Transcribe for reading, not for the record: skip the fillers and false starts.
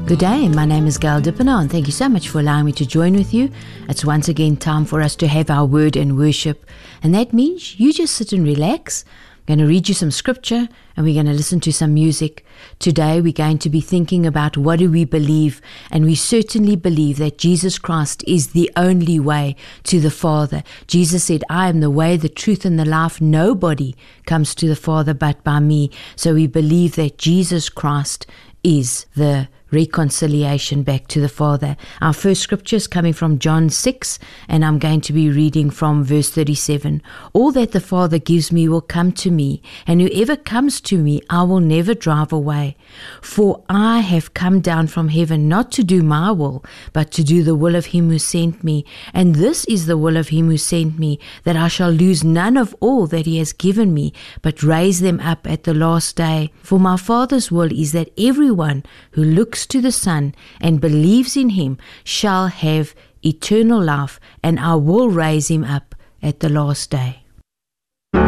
Good day, my name is Gail Dippenaar and thank you so much for allowing me to join with you. It's once again time for us to have our word and worship, and that means you just sit and relax. I'm going to read you some scripture and we're going to listen to some music. Today we're going to be thinking about what do we believe, and we certainly believe that Jesus Christ is the only way to the Father. Jesus said, I am the way, the truth and the life. Nobody comes to the Father but by me. So we believe that Jesus Christ is the reconciliation back to the Father. Our first scripture is coming from John 6, and I'm going to be reading from verse 37. All that the Father gives me will come to me, and whoever comes to me I will never drive away. For I have come down from heaven not to do my will, but to do the will of him who sent me. And this is the will of him who sent me, that I shall lose none of all that he has given me, but raise them up at the last day. For my Father's will is that everyone who looks to the Son and believes in him shall have eternal life, and I will raise him up at the last day.